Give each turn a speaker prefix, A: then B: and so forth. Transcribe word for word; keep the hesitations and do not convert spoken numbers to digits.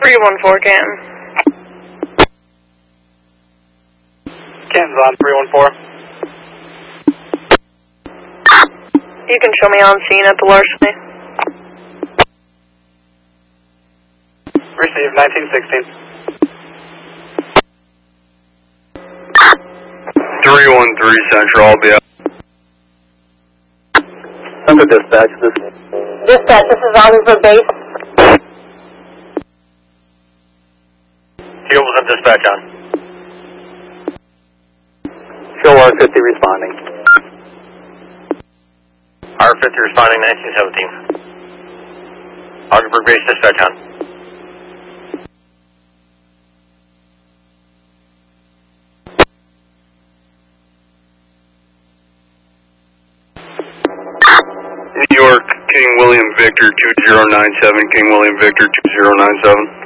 A: three one four, Canton.
B: Canton's on three one four.
A: You can show me on scene at the larceny.
B: Receive nineteen sixteen.
C: three one three Central, I'll be out.
B: Under dispatch, this
D: Dispatch, this is Oliver Base.
B: Fuel was in dispatch on. Fuel R fifty responding. R fifty responding nineteen seventeen. Augsburg Base dispatch on.
C: New York, King William Victor two zero nine seven, King William Victor two zero nine seven.